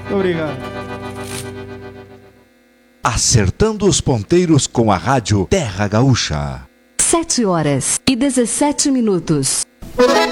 Obrigado. Acertando os ponteiros com a rádio Terra Gaúcha. 7h17.